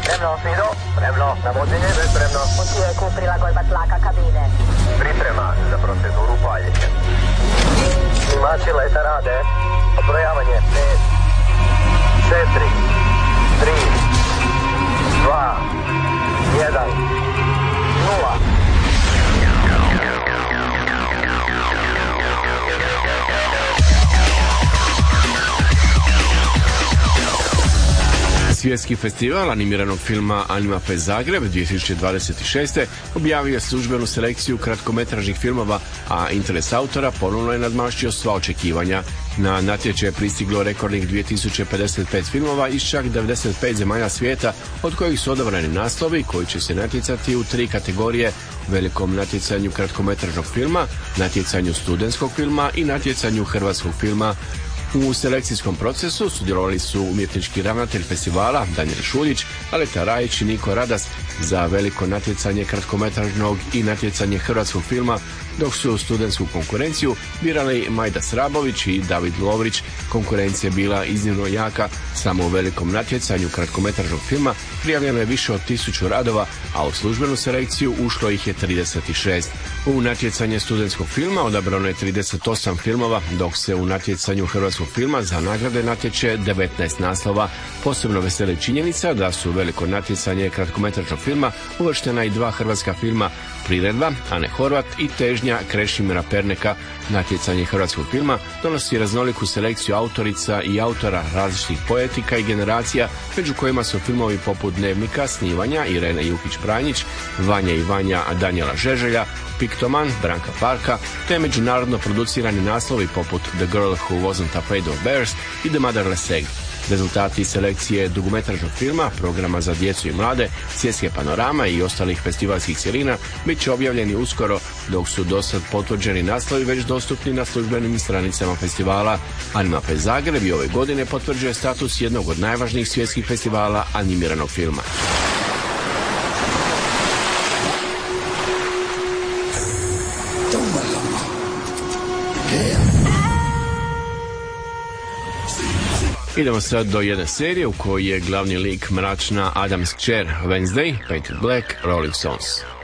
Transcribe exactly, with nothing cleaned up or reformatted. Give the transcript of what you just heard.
Spremno, Fido. Spremno. Navođenje, već spremno. U tijeku prilagodba tlaka kabine. Priprema za proceduru paljenja. Snimači leta rade. Odbrojavanje. pet, četiri, tri, dva, jedan, nula. Svjetski festival animiranog filma Animafe Zagreb dvije tisuće dvadeset šeste. objavio je službenu selekciju kratkometražnih filmova, a interes autora ponovno je nadmašio sva očekivanja. Na natječaj je pristiglo rekordnih dvije tisuće pedeset pet filmova iz čak devedeset pet zemalja svijeta, od kojih su odabrani naslovi koji će se natjecati u tri kategorije: velikom natjecanju kratkometražnog filma, natjecanju studentskog filma i natjecanju hrvatskog filma. U selekcijskom procesu sudjelovali su umjetnički ravnatelj festivala Danijel Šuljić, Aleta Rajić i Niko Radas za veliko natjecanje kratkometražnog i natjecanje hrvatskog filma, dok su u studentsku konkurenciju birali Majda Srabović i David Lovrić. Konkurencija je bila iznimno jaka. Samo u velikom natjecanju kratkometražnog filma prijavljeno je više od tisuću radova, a u službenu selekciju ušlo ih je trideset šest. U natjecanje studentskog filma odabrano je trideset osam filmova, dok se u natjecanju hrvatskog filma za nagrade natječe devetnaest naslova. Posebno veseli činjenica da su u veliko natjecanje kratkometražnog filma uvrštena i dva hrvatska filma: Priredba Ane Horvat i Težnja Krešimira Perneka. Natjecanje hrvatskog filma donosi raznoliku selekciju autorica i autora različitih poetika i generacija, među kojima su filmovi poput Dnevnika, Snivanja Irene Jukić-Pranjić, Vanja i Vanja Danijela Žeželja, Piktoman Branka Parka, te međunarodno producirani naslovi poput The Girl Who Wasn't Afraid of Bears i The Motherless Egg. Rezultati selekcije dugometražnog filma, programa za djecu i mlade, svjetske panorama i ostalih festivalskih cjelina bit će objavljeni uskoro, dok su dosad potvrđeni naslovi već dostupni na službenim stranicama festivala. Animafe Zagreb i ove godine potvrđuje status jednog od najvažnijih svjetskih festivala animiranog filma. Idemo sad do jedne serije u kojoj je glavni lik mračna Adams kćer Wednesday, Painted Black, Rolling Stones.